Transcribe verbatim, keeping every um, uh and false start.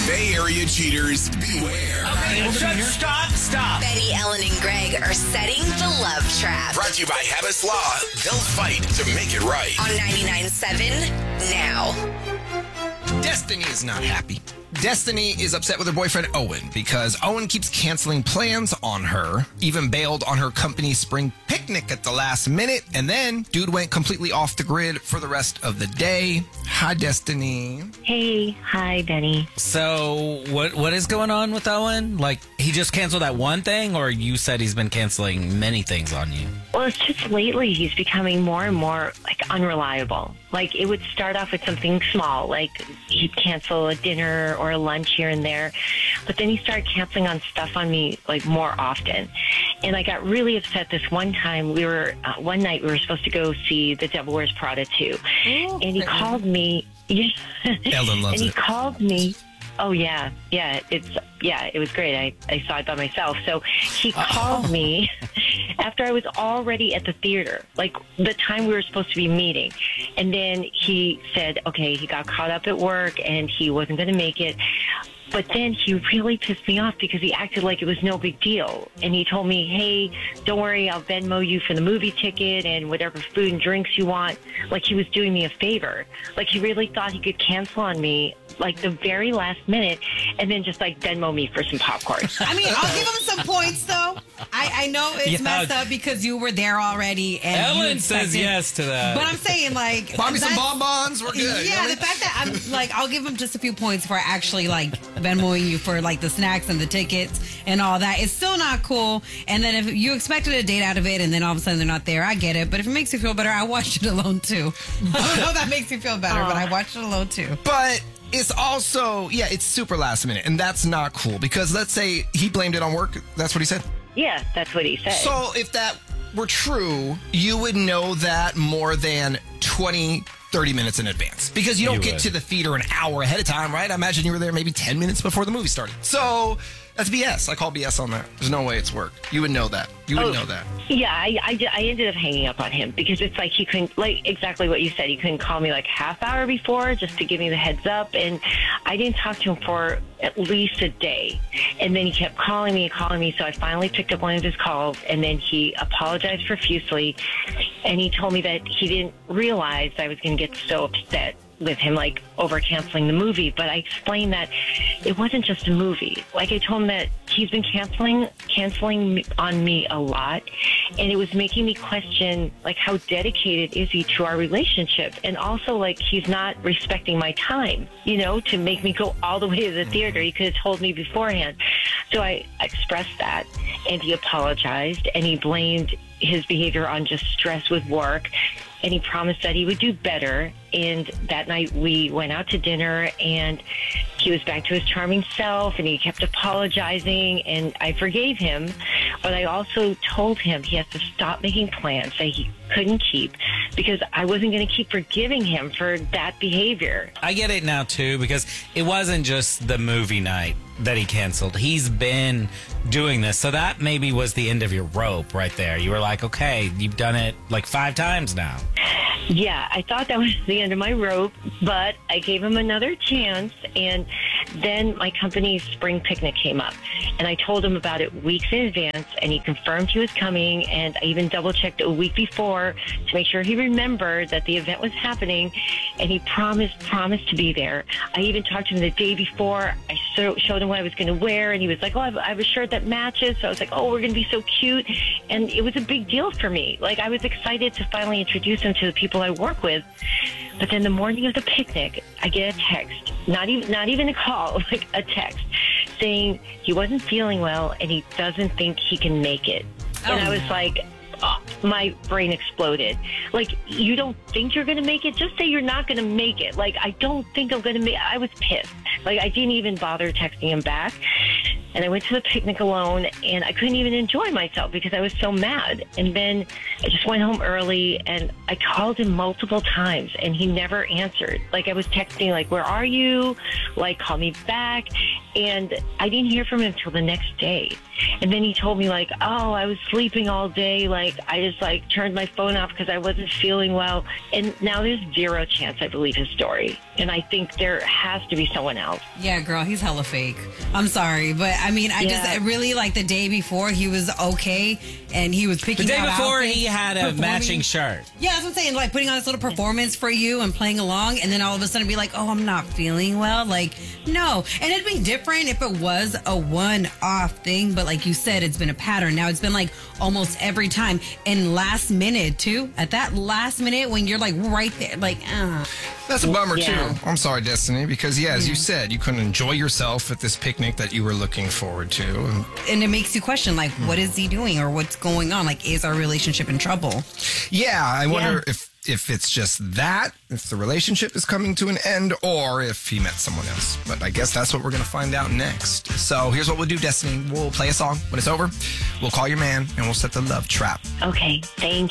Bay Area cheaters, beware. Okay, shut, stop, stop. Betty, Ellen, and Greg are setting the love trap. Brought to you by Habits Law. They'll fight to make it right. On ninety-nine point seven now. Destiny is not happy. Destiny is upset with her boyfriend, Owen, because Owen keeps canceling plans on her, even bailed on her company's spring picnic at the last minute, and then dude went completely off the grid for the rest of the day. Hi, Destiny. Hey. Hi, Benny. So, what what is going on with Owen? Like, he just canceled that one thing, or you said he's been canceling many things on you? Well, it's just lately he's becoming more and more, like, unreliable. Like, it would start off with something small, like he'd cancel a dinner or a lunch here and there, but then he started canceling on stuff on me, like, more often. And I got really upset this one time. We were, uh, one night we were supposed to go see The Devil Wears Prada two. Oh, and he called me. Ellen loves And he it. called me. Oh, yeah. Yeah, it's yeah, it was great. I, I saw it by myself. So he called oh. me after I was already at the theater, like the time we were supposed to be meeting. And then he said, okay, he got caught up at work and he wasn't going to make it. But then he really pissed me off because he acted like it was no big deal. And he told me, hey, don't worry, I'll Venmo you for the movie ticket and whatever food and drinks you want. Like he was doing me a favor. Like he really thought he could cancel on me like the very last minute and then just like Venmo me for some popcorn. I mean, I'll give him some points though. I, I know it's Yeah. messed up because you were there already. And you Ellen says expected- yes to that. But I'm saying like... Buy me some that's- bonbons. We're good. Yeah, the fact that I'm like, I'll give him just a few points for actually like Venmoing you for like the snacks and the tickets and all that. It's still not cool. And then if you expected a date out of it and then all of a sudden they're not there, I get it. But if it makes you feel better, I watched it alone too. I don't know if that makes you feel better, but I watched it alone too. But it's also, yeah, it's super last minute, and that's not cool because let's say he blamed it on work. That's what he said. Yeah, that's what he said. So if that were true, you would know that more than twenty, thirty minutes in advance because you don't You get would. to the theater an hour ahead of time, right? I imagine you were there maybe ten minutes before the movie started. So that's B S. I call B S on that. There's no way it's work. You would know that. You would Oh. know that. Yeah, I, I, I ended up hanging up on him because it's like he couldn't, like exactly what you said, he couldn't call me like half hour before just to give me the heads up. And I didn't talk to him for at least a day. And then he kept calling me and calling me. So I finally picked up one of his calls and then he apologized profusely. And he told me that he didn't realize I was going to get so upset with him, like, over canceling the movie. But I explained that it wasn't just a movie. Like, I told him that he's been canceling canceling me- on me a lot, and it was making me question, like, how dedicated is he to our relationship? And also, like, he's not respecting my time, you know, to make me go all the way to the theater. He could have told me beforehand. So I expressed that, and he apologized, and he blamed his behavior on just stress with work. And he promised that he would do better. And that night we went out to dinner and he was back to his charming self and he kept apologizing and I forgave him. But I also told him he has to stop making plans that he couldn't keep because I wasn't going to keep forgiving him for that behavior. I get it now, too, because it wasn't just the movie night that he canceled. He's been doing this. So that maybe was the end of your rope right there. You were like, okay, you've done it like five times now. Yeah, I thought that was the end of my rope, but I gave him another chance. And then my company's spring picnic came up. And I told him about it weeks in advance, and he confirmed he was coming. And I even double-checked a week before to make sure he remembered that the event was happening. And he promised promised to be there. I even talked to him the day before. I so, showed him what I was going to wear, and he was like, oh, I have, I have a shirt that matches. So I was like, oh, we're going to be so cute. And it was a big deal for me. Like, I was excited to finally introduce him to the people I work with. But then the morning of the picnic, I get a text, not even not even a call, like a text, saying he wasn't feeling well and he doesn't think he can make it. Oh, and I was no. like, oh, my brain exploded. Like, you don't think you're going to make it? Just say you're not going to make it. Like, I don't think I'm going to make I was pissed. Like, I didn't even bother texting him back. And I went to the picnic alone, and I couldn't even enjoy myself because I was so mad. And then I just went home early, and I called him multiple times, and he never answered. Like, I was texting, like, where are you? Like, call me back. And I didn't hear from him until the next day. And then he told me, like, oh, I was sleeping all day. Like, I just, like, turned my phone off because I wasn't feeling well. And now there's zero chance I believe his story. And I think there has to be someone else. Yeah, girl, he's hella fake. I'm sorry, but I mean, I Yeah. just really like the day before he was okay, and he was The picking day out before, outfits, he had a performing. matching shirt. Yeah, that's what I'm saying. Like putting on this little performance for you and playing along, and then all of a sudden be like, "Oh, I'm not feeling well." Like, no. And it'd be different if it was a one-off thing, but like you said, it's been a pattern. Now it's been like almost every time, and last minute too. At that last minute when you're like right there, like, uh. That's a bummer, Yeah. too. I'm sorry, Destiny, because, yeah, as you said, you couldn't enjoy yourself at this picnic that you were looking forward to. And And it makes you question, like, what is he doing or what's going on? Like, is our relationship in trouble? yeah, I wonder Yeah. if if it's just that, if the relationship is coming to an end, or if he met someone else. But I guess that's what we're going to find out next. So here's what we'll do, Destiny. We'll play a song. When it's over, we'll call your man, and we'll set the love trap. Okay, thank